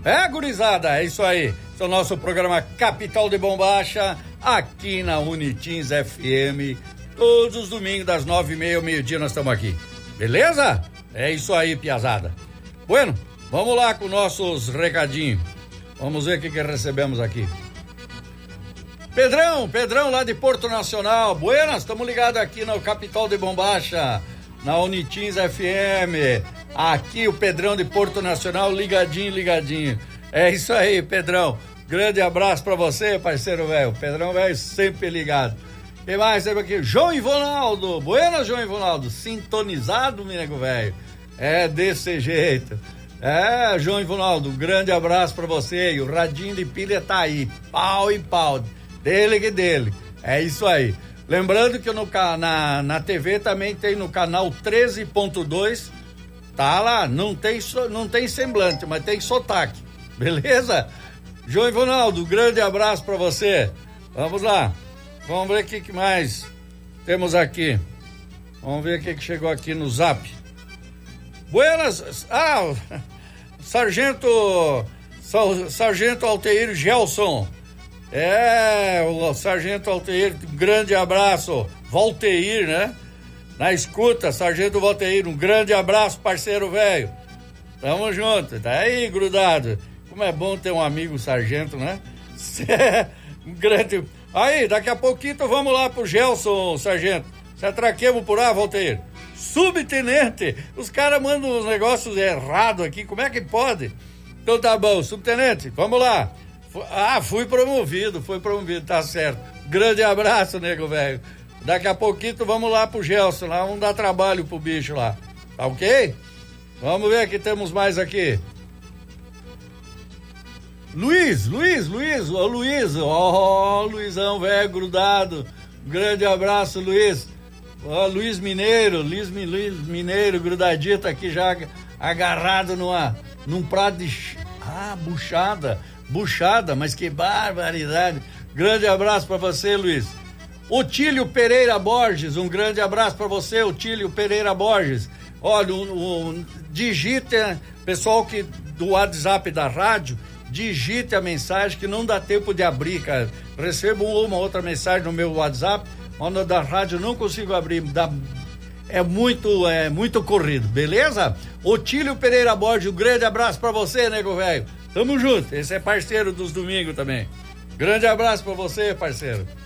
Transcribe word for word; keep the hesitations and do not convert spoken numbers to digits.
É, gurizada, é isso aí. Esse é o nosso programa Capital de Bombacha, aqui na Unitins F M. Todos os domingos, das nove e meia ao meio-dia, nós estamos aqui. Beleza? É isso aí, piazada. Bueno, vamos lá com nossos recadinhos. Vamos ver o que, que recebemos aqui. Pedrão, Pedrão lá de Porto Nacional. Buenas, estamos ligados aqui no Capital de Bombacha, na Unitins F M. Aqui o Pedrão de Porto Nacional, ligadinho, ligadinho. É isso aí, Pedrão. Grande abraço pra você, parceiro velho. Pedrão velho sempre ligado. Quem mais teve aqui? João Ivonaldo. Buenas, João Ivonaldo. Sintonizado, nego velho. É desse jeito. É, João Ivonaldo, grande abraço pra você. E o radinho de pilha tá aí. Pau e pau. Dele que dele. É isso aí. Lembrando que no, na, na T V também tem no canal treze ponto dois. Tá lá, não tem, não tem semblante, mas tem sotaque. Beleza? João Ivonaldo, grande abraço pra você. Vamos lá. Vamos ver o que, que mais temos aqui. Vamos ver o que, que chegou aqui no zap. Buenas. Ah, Sargento. Sargento Alteir Gelson. É, o Sargento Alteir, grande abraço. Valteir, né? Na escuta, Sargento Valteir, um grande abraço, parceiro velho. Tamo junto, tá aí grudado. Como é bom ter um amigo sargento, né? Um grande... Aí, daqui a pouquinho vamos lá pro Gelson, sargento. Você atraquemos por lá, Valteir? Subtenente, os caras mandam uns negócios errados aqui, como é que pode? Então tá bom, subtenente, vamos lá. Ah, fui promovido, fui promovido, tá certo. Grande abraço, nego velho. Daqui a pouquinho vamos lá pro Gelson, lá vamos dar trabalho pro bicho lá. Tá ok? Vamos ver que temos mais aqui. Luiz, Luiz, Luiz, ô Luiz, ó, oh, Luizão velho grudado. Grande abraço, Luiz. Ó, oh, Luiz Mineiro, Luiz, Luiz Mineiro grudadito aqui já agarrado numa, num prato de... Ah, buchada, buchada, mas que barbaridade. Grande abraço pra você, Luiz. Otílio Pereira Borges, um grande abraço para você, Otílio Pereira Borges. Olha, um, um, digite, pessoal que do WhatsApp da rádio, digite a mensagem que não dá tempo de abrir, cara. Recebo uma outra mensagem no meu WhatsApp, onde da rádio não consigo abrir, dá, é muito, é muito corrido, beleza? Otílio Pereira Borges, um grande abraço para você, nego velho. Tamo junto, esse é parceiro dos domingos também. Grande abraço para você, parceiro.